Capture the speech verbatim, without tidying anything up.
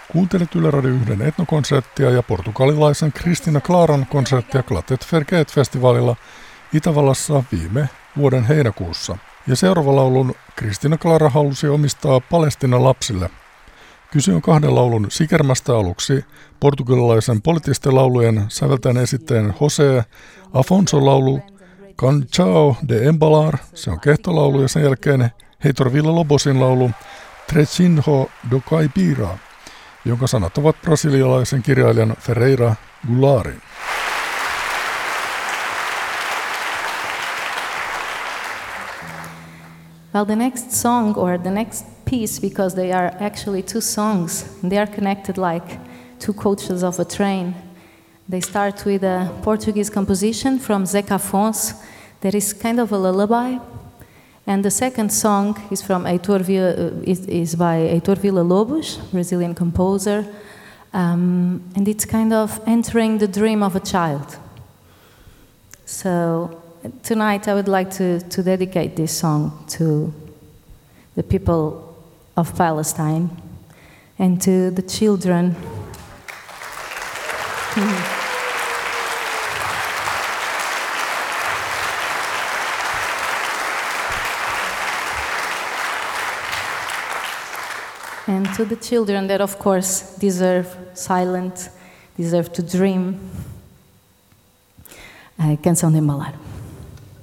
Kuuntelit Yle Radio yhden etnokonserttia ja portugalilaisen Cristina Claran konserttia Clatet Ferget-festivaalilla Itävallassa viime vuoden heinäkuussa. Ja seuraava laulun Cristina Clara halusi omistaa Palestiinan lapsille. Kyse on kahden laulun sikermästä aluksi portugalilaisen poliittisten laulujen säveltäjän esittäjän José Afonso laulu Canção de Embalar, se on kehtolaulu, ja sen jälkeen Heitor Villa-Lobosin laulu Trechinho do Caipira, jonka sanat ovat brasilialaisen kirjailijan Ferreira Goularin. Well, the next song or the next piece, because they are actually two songs, they are connected like two coaches of a train. They start with a Portuguese composition from Zeca Afonso that is kind of a lullaby, and the second song is from Heitor Villa, uh, is, is by Heitor Villa-Lobos, Brazilian composer, um, and it's kind of entering the dream of a child. So tonight I would like to, to dedicate this song to the people of Palestine and to the children. And to the children that, of course, deserve silence, deserve to dream. A Canção de Embalar.